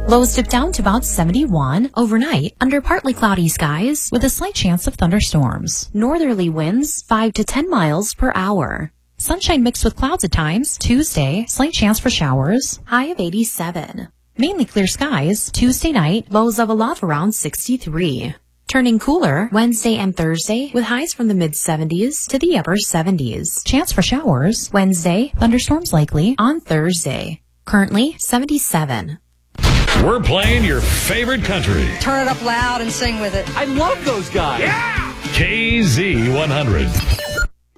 Lows dip down to about 71 overnight under partly cloudy skies with a slight chance of thunderstorms. Northerly winds 5 to 10 miles per hour. Sunshine mixed with clouds at times. Tuesday, slight chance for showers. High of 87. Mainly clear skies. Tuesday night, lows level off around 63. Turning cooler Wednesday and Thursday with highs from the mid-70s to the upper 70s. Chance for showers Wednesday, thunderstorms likely on Thursday. Currently 77. We're playing your favorite country. Turn it up loud and sing with it. I love those guys. KZ100.